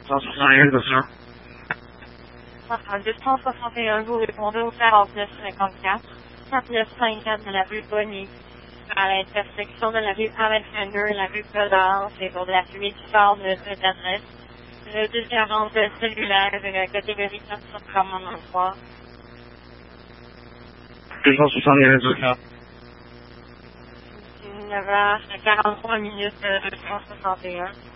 261, c'est ça. En 261, vous répondez au 4954, 4954 de la rue Bonny, à l'intersection de la rue Alexander et la rue Godard, c'est pour la suite du sort de cette adresse. Le 240 cellulaire, catégorie 483. 261, c'est ça. 9h43 minutes 261.